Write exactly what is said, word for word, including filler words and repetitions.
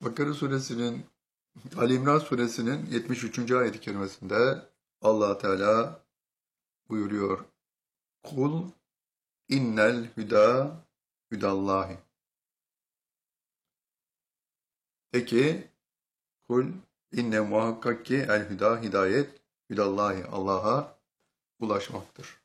Bakara suresinin, Ali İmran suresinin yetmiş üçüncü ayet-i kerimesinde Allah Teala buyuruyor. Kul innel hüda hüdallahi. De ki, kul inne muhakkak ki el hüda hidayet hüdallahi Allah'a ulaşmaktır.